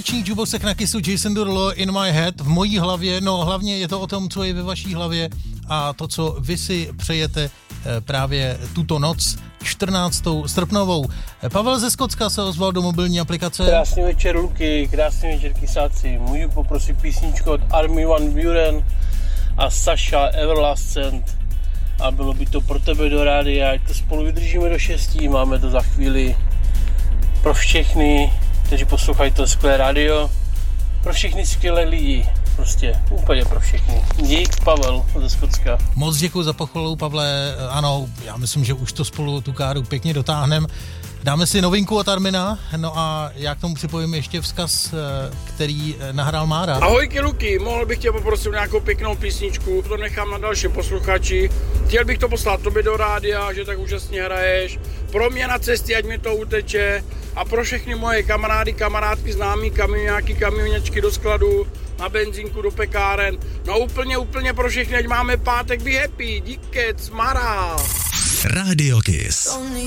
akční jukeboxek na Kissu Jason Derulo In My Head, v mojí hlavě, no hlavně je to o tom, co je ve vaší hlavě a to, co vy si přejete právě tuto noc, 14. srpnovou. Pavel ze Skotska se ozval do mobilní aplikace. Krásný večer, Luky, krásný večer, kysáci. Můžu poprosit písničku od Army Van Buren a Sasha Everlasting. A bylo by to pro tebe do rádia, ať to spolu vydržíme do 6, máme to za chvíli pro všechny, kteří poslouchají to skvělé rádio, pro všechny skvělé lidi, prostě úplně pro všechny. Dík, Pavel ze Skotska. Moc děkuji za pochvalu, Pavle, ano, já myslím, že už to spolu tu káru pěkně dotáhneme. Dáme si novinku od Armina, no a já k tomu připojím ještě vzkaz, který nahrál Mára. Ahojky, Luky, mohl bych tě poprosit nějakou pěknou písničku, to nechám na dalším posluchači. Chtěl bych to poslat tobě do rádia, že tak úžasně hraješ. Pro mě na cestě, ať mi to uteče. A pro všechny moje kamarády, kamarádky, známí, kamionáky, kamionečky do skladu, na benzínku, do pekáren. No úplně pro všechny, ať máme pátek, be happy, díkec, Mara. Radio Kiss.